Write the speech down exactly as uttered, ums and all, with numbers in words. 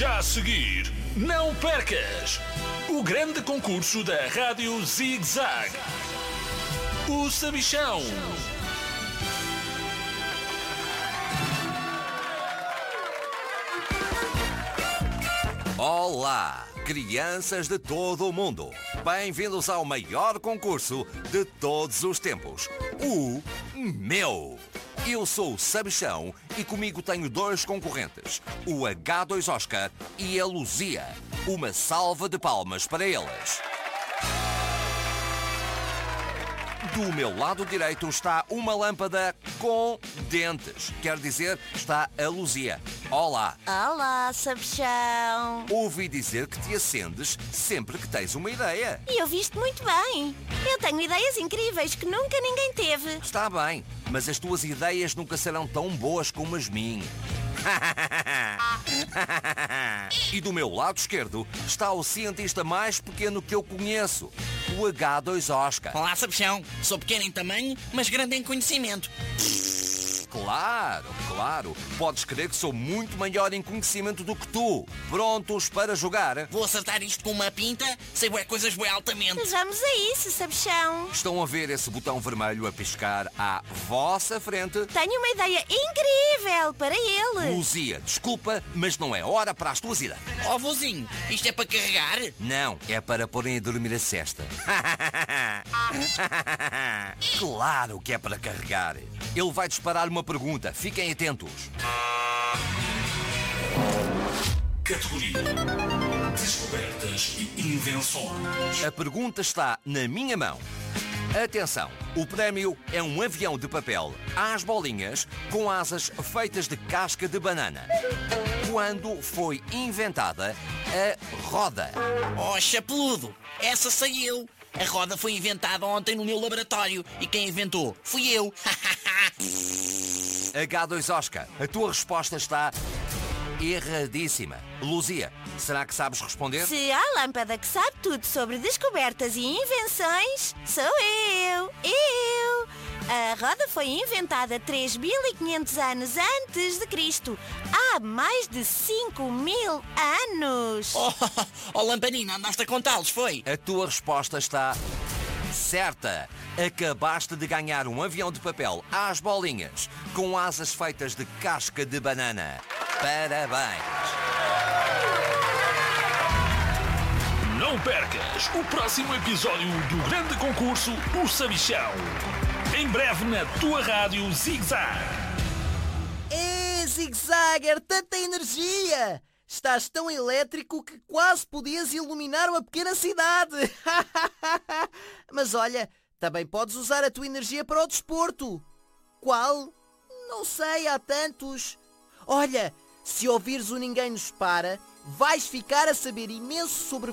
Já a seguir, não percas o grande concurso da Rádio Zig Zag, o Sabichão. Olá, crianças de todo o mundo. Bem-vindos ao maior concurso de todos os tempos, o meu. Eu sou o Sabichão e comigo tenho dois concorrentes, o agá dois Oscar e a Luzia. Uma salva de palmas para eles. Do meu lado direito está uma lâmpada com dentes. Quer dizer, está a Luzia. Olá. Olá, Sabichão. Ouvi dizer que te acendes sempre que tens uma ideia. E eu vi-te muito bem. Eu tenho ideias incríveis que nunca ninguém teve. Está bem, mas as tuas ideias nunca serão tão boas como as minhas. E do meu lado esquerdo está o cientista mais pequeno que eu conheço, o agá dois Oscar. Olá, Sabichão. Sou pequeno em tamanho, mas grande em conhecimento. Claro, claro. Podes crer que sou muito maior em conhecimento do que tu. Prontos para jogar? Vou acertar isto com uma pinta, sei bué coisas bué altamente. Vamos a isso, Sabichão. Estão a ver esse botão vermelho a piscar à vossa frente? Tenho uma ideia incrível para ele. Luzia, desculpa, mas não é hora para as tuas ideias. Ó, vozinho, isto é para carregar? Não, é para porem a dormir a cesta. Claro que é para carregar. Ele vai disparar uma pergunta. Fiquem atentos. Categoria Descobertas e Invenções. A pergunta está na minha mão. Atenção, o prémio é um avião de papel às bolinhas com asas feitas de casca de banana. Quando foi inventada a roda? Oh, chapeludo, essa sei eu. A roda foi inventada ontem no meu laboratório e quem inventou fui eu. agá dois Oscar, a tua resposta está erradíssima. Luzia, será que sabes responder? Se há lâmpada que sabe tudo sobre descobertas e invenções, sou eu. Eu. A roda foi inventada três mil e quinhentos anos antes de Cristo. Há mais de cinco mil anos. Oh, oh, lamparina, andaste a contá-los, foi? A tua resposta está certa. Acabaste de ganhar um avião de papel às bolinhas com asas feitas de casca de banana. Parabéns! Não percas o próximo episódio do grande concurso O Sabichão. Em breve na tua rádio Zig Zag. É, Zig Zagger, tanta energia! Estás tão elétrico que quase podias iluminar uma pequena cidade. Mas olha, também podes usar a tua energia para o desporto. Qual? Não sei, há tantos. Olha, se ouvires o Ninguém Nos Para, vais ficar a saber imenso sobre